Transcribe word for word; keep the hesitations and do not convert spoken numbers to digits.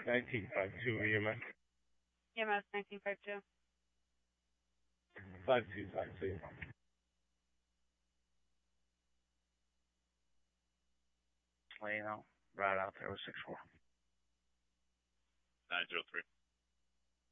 nineteen five two E M S. E M S nineteen five two. five two five two. Laying out, right out there with six four. nine zero three.